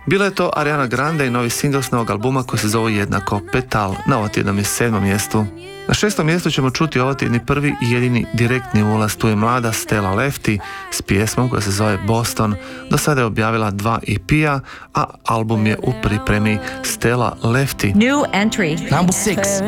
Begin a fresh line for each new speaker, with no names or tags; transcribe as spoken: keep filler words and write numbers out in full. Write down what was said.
Bila je to Ariana Grande i novi singl s novog albuma koji se zove jednako Petal. Na ovo tjednom je sedmom mjestu. Na šestom mjestu ćemo čuti ovo tjedni prvi i jedini direktni ulaz. Tu je mlada Stella Lefty s pjesmom koja se zove Boston. Do sada je objavila dva E P-a, a album je u pripremi. Stella Lefty.
New entry.
Number six.